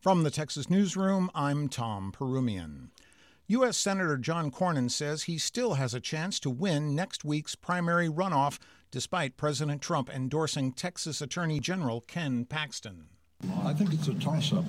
From the Texas Newsroom, I'm Tom Perumian. U.S. Senator John Cornyn says he still has a chance to win next week's primary runoff, despite President Trump endorsing Texas Attorney General Ken Paxton. I think it's a toss-up.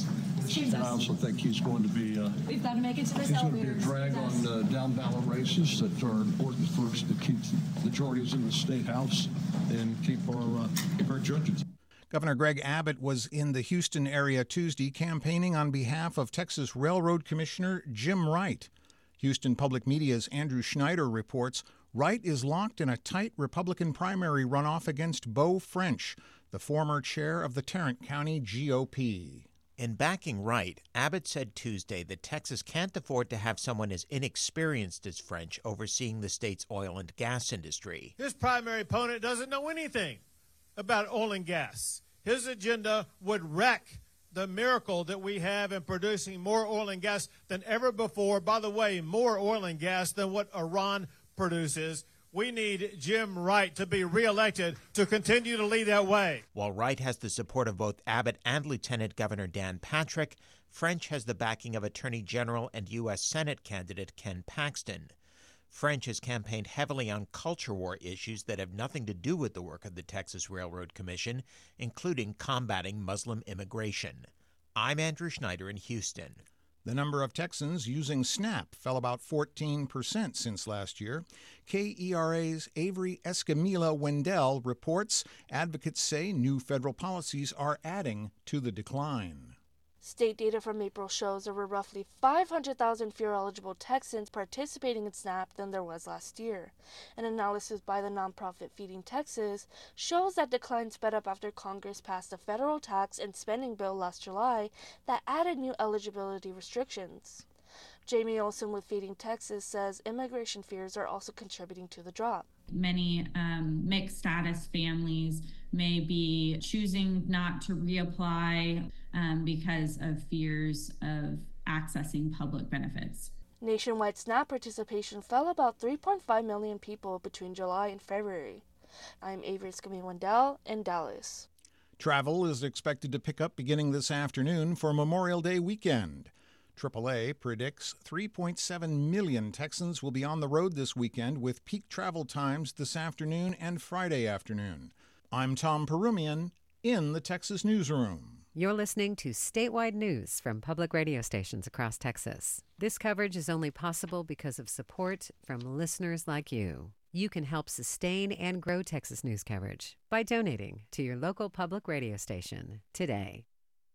And I also think he's going to be we've got to make it to this he's going to be a drag on down-ballot races that are important for us to keep majorities in the state house and keep our judges. Governor Greg Abbott was in the Houston area Tuesday campaigning on behalf of Texas Railroad Commissioner Jim Wright. Houston Public Media's Andrew Schneider reports Wright is locked in a tight Republican primary runoff against Beau French, the former chair of the Tarrant County GOP. In backing Wright, Abbott said Tuesday that Texas can't afford to have someone as inexperienced as French overseeing the state's oil and gas industry. His primary opponent doesn't know anything about oil and gas. His agenda would wreck the miracle that we have in producing more oil and gas than ever before. By the way, more oil and gas than what Iran produces. We need Jim Wright to be reelected to continue to lead that way. While Wright has the support of both Abbott and Lieutenant Governor Dan Patrick, French has the backing of Attorney General and U.S. Senate candidate Ken Paxton. French has campaigned heavily on culture war issues that have nothing to do with the work of the Texas Railroad Commission, including combating Muslim immigration. I'm Andrew Schneider in Houston. The number of Texans using SNAP fell about 14% since last year. KERA's Avery Escamilla Wendell reports advocates say new federal policies are adding to the decline. State data from April shows there were roughly 500,000 fewer eligible Texans participating in SNAP than there was last year. An analysis by the nonprofit Feeding Texas shows that decline sped up after Congress passed a federal tax and spending bill last July that added new eligibility restrictions. Jamie Olson with Feeding Texas says immigration fears are also contributing to the drop. Many mixed status families may be choosing not to reapply because of fears of accessing public benefits. Nationwide SNAP participation fell about 3.5 million people between July and February. I'm Avery Escamilla Wendell in Dallas. Travel is expected to pick up beginning this afternoon for Memorial Day weekend. AAA predicts 3.7 million Texans will be on the road this weekend with peak travel times this afternoon and Friday afternoon. I'm Tom Perumian in the Texas Newsroom. You're listening to statewide news from public radio stations across Texas. This coverage is only possible because of support from listeners like you. You can help sustain and grow Texas news coverage by donating to your local public radio station today.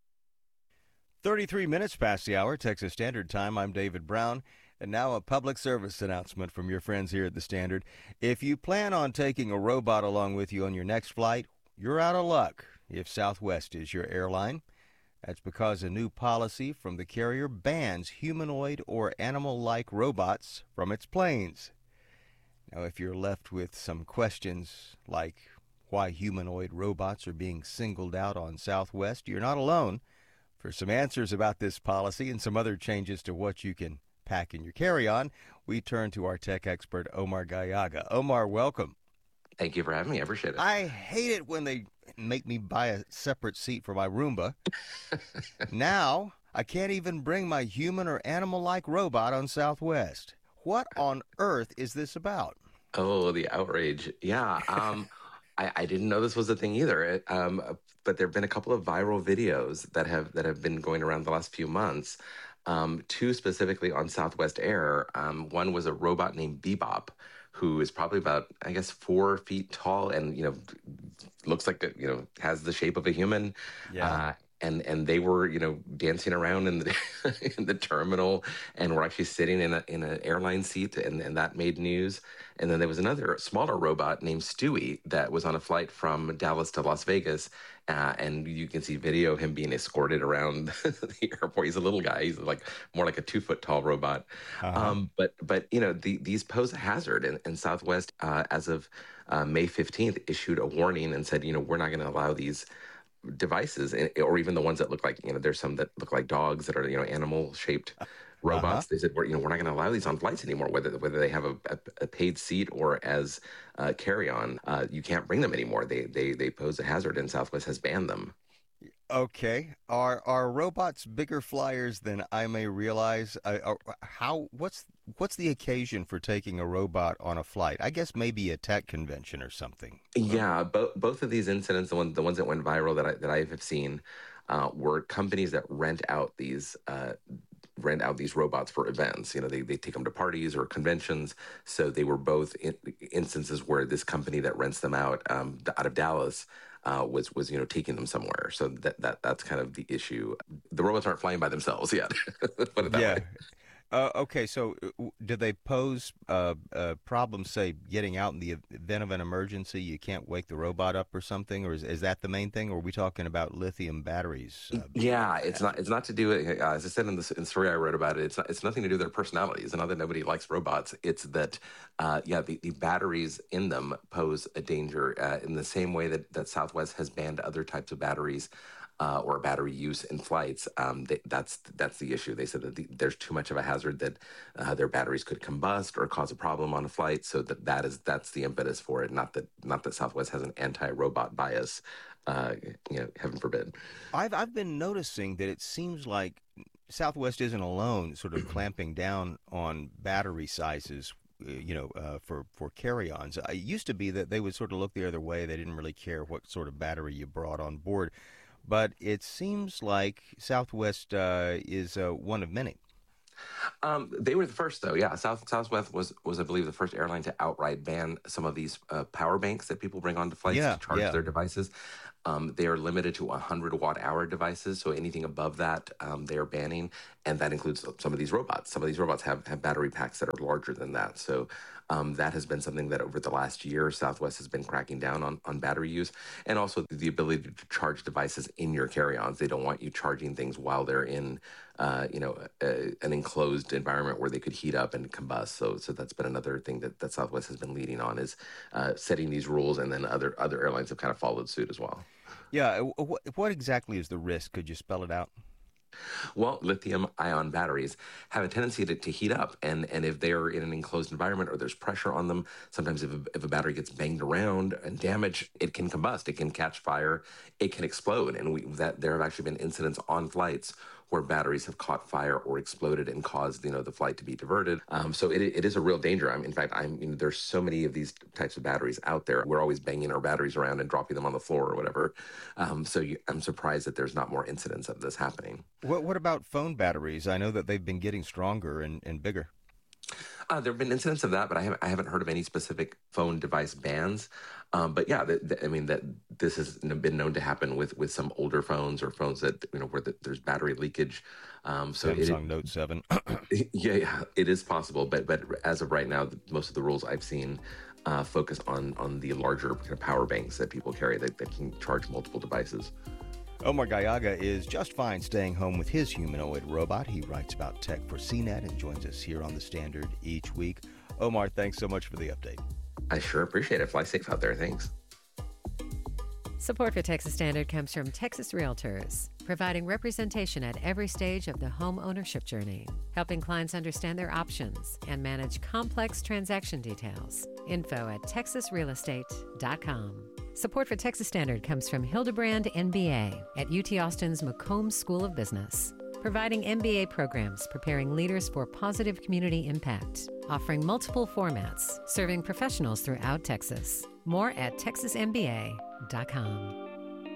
33 minutes past the hour, Texas Standard Time. I'm David Brown. And now a public service announcement from your friends here at the Standard. If you plan on taking a robot along with you on your next flight, you're out of luck if Southwest is your airline. That's because a new policy from the carrier bans humanoid or animal-like robots from its planes. Now, if you're left with some questions like why humanoid robots are being singled out on Southwest, you're not alone. For some answers about this policy and some other changes to what you can pack in your carry-on, we turn to our tech expert, Omar Gallaga. Omar, welcome. Thank you for having me. I appreciate it. I hate it when they make me buy a separate seat for my Roomba. Now, I can't even bring my human or animal-like robot on Southwest. What on earth is this about? Oh, the outrage. Yeah. I didn't know this was a thing either. But there have been a couple of viral videos that have been going around the last few months. Two specifically on Southwest Air. One was a robot named Bebop, who is probably about, 4 feet tall and, looks like, has the shape of a human. Yeah. And they were, dancing around in the in the terminal and were actually sitting in an airline seat, and that made news. And then there was another smaller robot named Stewie that was on a flight from Dallas to Las Vegas, and you can see video of him being escorted around the airport. He's a little guy. He's more like a 2-foot tall robot. Uh-huh. But these pose a hazard, and Southwest, as of May 15th, issued a warning and said, we're not going to allow these devices, or even the ones that look like, there's some that look like dogs that are, animal shaped robots. Uh-huh. They said, we're not going to allow these on flights anymore, whether they have a paid seat or as carry on. You can't bring them anymore. They pose a hazard, and Southwest has banned them. Okay. Are robots bigger flyers than I may realize? What's the occasion for taking a robot on a flight? I guess maybe a tech convention or something. Yeah, both of these incidents, the ones that went viral that I have seen, were companies that rent out these robots for events. They take them to parties or conventions. So they were both instances where this company that rents them out of Dallas was taking them somewhere. So that's kind of the issue. The robots aren't flying by themselves yet. Put it that way. Okay, so do they pose problems, say, getting out in the event of an emergency? You can't wake the robot up or something, or is that the main thing? Or are we talking about lithium batteries? Yeah, it's not to do with, as I said in the story I wrote about it. It's nothing to do with their personalities. And not that nobody likes robots. It's that the batteries in them pose a danger in the same way that Southwest has banned other types of batteries. Or battery use in flights. That's the issue. They said that there's too much of a hazard that their batteries could combust or cause a problem on a flight. So that's the impetus for it. Not that Southwest has an anti-robot bias. Heaven forbid. I've been noticing that it seems like Southwest isn't alone, sort of clamping down on battery sizes. For carry-ons. It used to be that they would sort of look the other way. They didn't really care what sort of battery you brought on board. But it seems like Southwest is one of many. They were the first, though. Yeah, Southwest was I believe the first airline to outright ban some of these power banks that people bring onto flights to charge their devices. They are limited to 100 watt-hour devices, so anything above that they are banning, and that includes some of these robots. Some of these robots have battery packs that are larger than that. So that has been something that over the last year, Southwest has been cracking down on battery use, and also the ability to charge devices in your carry-ons. They don't want you charging things while they're in an enclosed environment where they could heat up and combust. So that's been another thing that Southwest has been leading on, is setting these rules, and then other airlines have kind of followed suit as well. Yeah, what exactly is the risk? Could you spell it out? Well, lithium-ion batteries have a tendency to heat up, and if they're in an enclosed environment or there's pressure on them, sometimes if a battery gets banged around and damaged, it can combust, it can catch fire, it can explode, and there have actually been incidents on flights where batteries have caught fire or exploded and caused the flight to be diverted. So it is a real danger. In fact, there's so many of these types of batteries out there. We're always banging our batteries around and dropping them on the floor or whatever. I'm surprised that there's not more incidents of this happening. What about phone batteries? I know that they've been getting stronger and bigger. There have been incidents of that, but I haven't heard of any specific phone device bans. But yeah, that this has been known to happen with some older phones or phones that where there's battery leakage. Samsung Note 7. Yeah, it is possible. But as of right now, most of the rules I've seen focus on the larger kind of power banks that people carry that can charge multiple devices. Omar Gallaga is just fine staying home with his humanoid robot. He writes about tech for CNET and joins us here on The Standard each week. Omar, thanks so much for the update. I sure appreciate it. Fly safe out there. Thanks. Support for Texas Standard comes from Texas Realtors, providing representation at every stage of the home ownership journey, helping clients understand their options and manage complex transaction details. Info at texasrealestate.com. Support for Texas Standard comes from Hildebrand MBA at UT Austin's McCombs School of Business, providing MBA programs preparing leaders for positive community impact, offering multiple formats, serving professionals throughout Texas. More at texasmba.com.